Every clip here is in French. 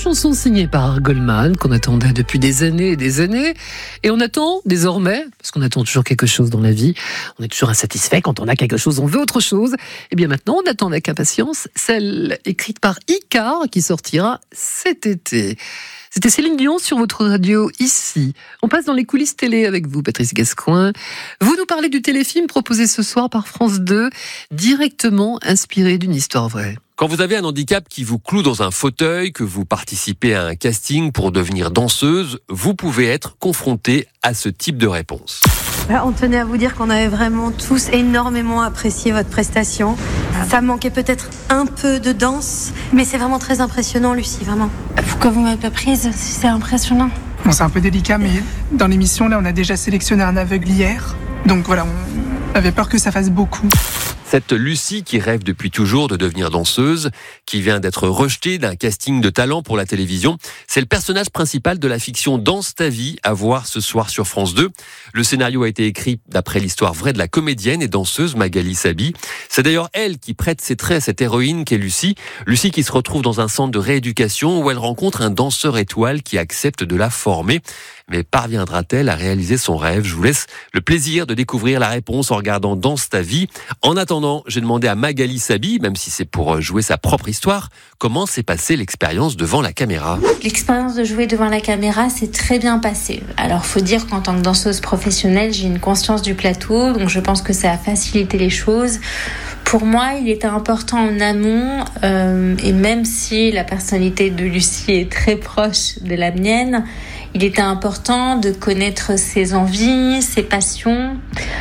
chanson signée par Goldman, qu'on attendait depuis des années et des années. Et on attend désormais, parce qu'on attend toujours quelque chose dans la vie, on est toujours insatisfait. Quand on a quelque chose, on veut autre chose. Et bien maintenant, on attend avec impatience celle écrite par Icar, qui sortira cet été. C'était Céline Dion sur votre radio ici. On passe dans les coulisses télé avec vous, Patrice Gascoin. Vous nous parlez du téléfilm proposé ce soir par France 2, directement inspiré d'une histoire vraie. Quand vous avez un handicap qui vous cloue dans un fauteuil, que vous participez à un casting pour devenir danseuse, vous pouvez être confronté à ce type de réponse. On tenait à vous dire qu'on avait vraiment tous énormément apprécié votre prestation. Ça manquait peut-être un peu de danse, mais c'est vraiment très impressionnant, Lucie, vraiment. Pourquoi vous m'avez pas prise? C'est impressionnant. Bon, c'est un peu délicat, mais dans l'émission, là, on a déjà sélectionné un aveugle hier. Donc voilà, on avait peur que ça fasse beaucoup. Cette Lucie qui rêve depuis toujours de devenir danseuse, qui vient d'être rejetée d'un casting de talent pour la télévision, c'est le personnage principal de la fiction Danse ta vie, à voir ce soir sur France 2. Le scénario a été écrit d'après l'histoire vraie de la comédienne et danseuse Magali Sabi. C'est d'ailleurs elle qui prête ses traits à cette héroïne qu'est Lucie. Lucie qui se retrouve dans un centre de rééducation où elle rencontre un danseur étoile qui accepte de la former. Mais parviendra-t-elle à réaliser son rêve? Je vous laisse le plaisir de découvrir la réponse en regardant Danse ta vie. En attendant, j'ai demandé à Magali Sabi, même si c'est pour jouer sa propre histoire, comment s'est passée l'expérience devant la caméra. L'expérience de jouer devant la caméra s'est très bien passée. Alors, faut dire qu'en tant que danseuse professionnelle, j'ai une conscience du plateau, donc je pense que ça a facilité les choses. Pour moi, il était important en amont, et même si la personnalité de Lucie est très proche de la mienne, il était important de connaître ses envies, ses passions.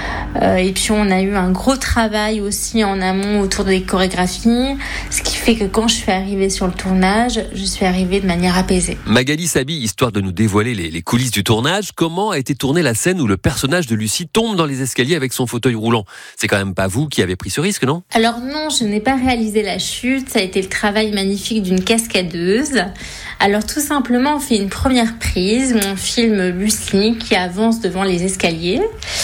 Et puis on a eu un gros travail aussi en amont autour des chorégraphies, ce qui fait que quand je suis arrivée sur le tournage, je suis arrivée de manière apaisée. Magali Sabi, histoire de nous dévoiler les coulisses du tournage, comment a été tournée la scène où le personnage de Lucie tombe dans les escaliers avec son fauteuil roulant? C'est quand même pas vous qui avez pris ce risque, non? Alors non, je n'ai pas réalisé la chute, ça a été le travail magnifique d'une cascadeuse. Alors tout simplement, on fait une première prise, on filme Lucie qui avance devant les escaliers,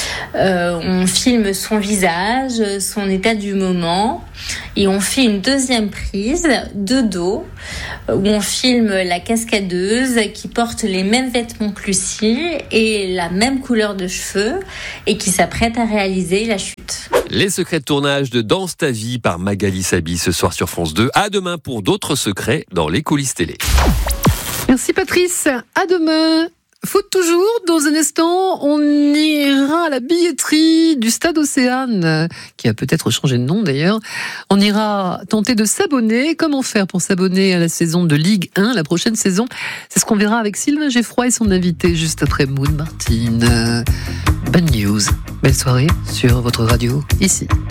on filme son visage, son état du moment, et on fait une deuxième prise de dos où on filme la cascadeuse qui porte les mêmes vêtements que Lucie et la même couleur de cheveux et qui s'apprête à réaliser la chute. Les secrets de tournage de Danse ta vie par Magali Sabi ce soir sur France 2. À demain pour d'autres secrets dans les coulisses télé. Merci Patrice, à demain. Foot toujours, dans un instant, on ira à la billetterie du Stade Océane, qui a peut-être changé de nom d'ailleurs. On ira tenter de s'abonner. Comment faire pour s'abonner à la saison de Ligue 1, la prochaine saison? C'est ce qu'on verra avec Sylvain Geffroy et son invité juste après Moon Martin. Bonne news, belle soirée sur votre radio, ici.